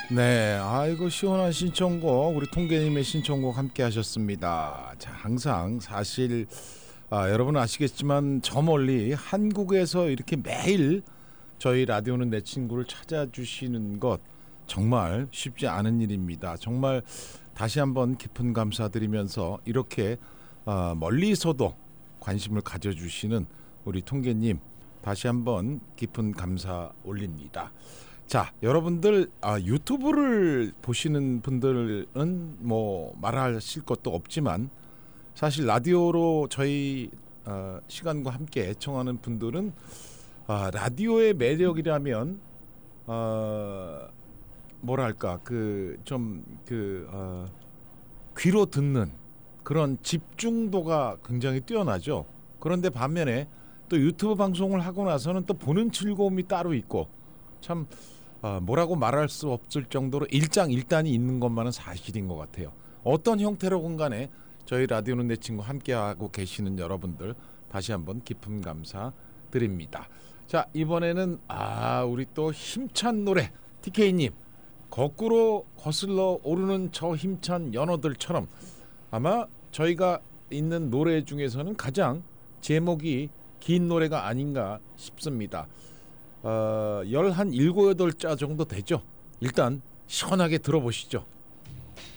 네, 아이고 시원한 신청곡 우리 통계님의 신청곡 함께 하셨습니다. 자, 항상 사실 여러분 아시겠지만 저 멀리 한국에서 이렇게 매일 저희 라디오는 내 친구를 찾아주시는 것 정말 쉽지 않은 일입니다. 정말 다시 한번 깊은 감사드리면서 이렇게 멀리서도 관심을 가져주시는 우리 통계님 다시 한번 깊은 감사 올립니다. 자, 여러분들 유튜브를 보시는 분들은 뭐 말하실 것도 없지만 사실 라디오로 저희 시간과 함께 애청하는 분들은 라디오의 매력이라면 뭐랄까 귀로 듣는 그런 집중도가 굉장히 뛰어나죠. 그런데 반면에 또 유튜브 방송을 하고 나서는 또 보는 즐거움이 따로 있고 참 뭐라고 말할 수 없을 정도로 일장일단이 있는 것만은 사실인 것 같아요. 어떤 형태로건 간에 저희 라디오는 내 친구 함께하고 계시는 여러분들 다시 한번 깊은 감사 드립니다. 자, 이번에는 우리 또 힘찬 노래 TK님 거꾸로 거슬러 오르는 저 힘찬 연어들처럼 아마 저희가 있는 노래 중에서는 가장 제목이 긴 노래가 아닌가 싶습니다. 17, 8자 정도 되죠. 일단 시원하게 들어보시죠.